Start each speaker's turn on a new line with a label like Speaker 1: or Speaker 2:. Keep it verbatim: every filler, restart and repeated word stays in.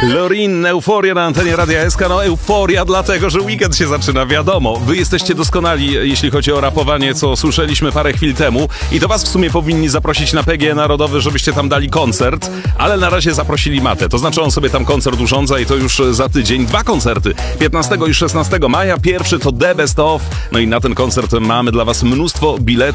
Speaker 1: Lorin, euforia na antenie Radia S K. No euforia dlatego, że weekend się zaczyna, wiadomo. Wy jesteście doskonali, jeśli chodzi o rapowanie, co słyszeliśmy parę chwil temu. I to was w sumie powinni zaprosić na P G E Narodowy, żebyście tam dali koncert. Ale na razie zaprosili Matę. To znaczy on sobie tam koncert urządza i to już za tydzień. Dwa koncerty, piętnastego i szesnastego maja. Pierwszy to The Best Of. No i na ten koncert mamy dla was mnóstwo biletów.